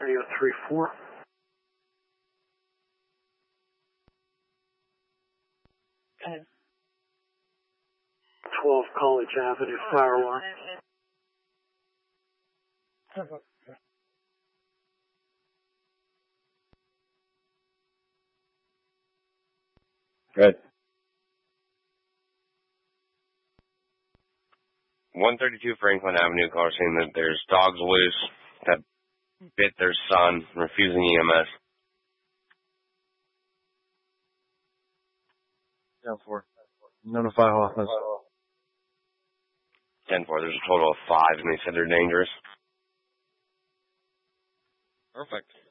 3034. 12 College Avenue, fire alarm. Good. 132 Franklin Avenue, caller saying that there's dogs loose that bit their son, refusing EMS. 10-4. Notify Hoffman. 10-4, there's a total of 5, and they said they're dangerous. Perfect.